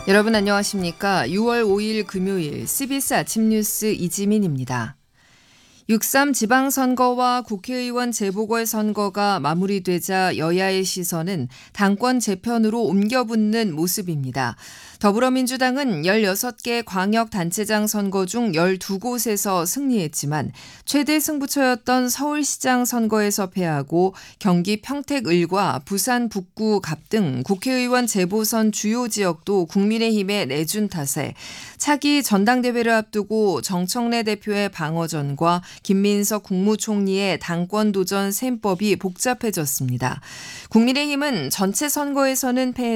여러분 안녕하십니까? 6월 5일 금요일 CBS 아침 뉴스 이지민입니다. 6.3 지방선거와 국회의원 재보궐선거가 마무리되자 여야의 시선은 당권 재편으로 옮겨붙는 모습입니다. 더불어민주당은 16개 광역단체장 선거 중 12곳에서 승리했지만 최대 승부처였던 서울시장 선거에서 패하고 경기 평택을과 부산 북구 갑 등 국회의원 재보선 주요 지역도 국민의힘에 내준 탓에 차기 전당대회를 앞두고 정청래 대표의 방어전과 김민석 국무총리의 당권 도전 셈법이 복잡해졌습니다. 국민의힘은 전체 선거에서는 패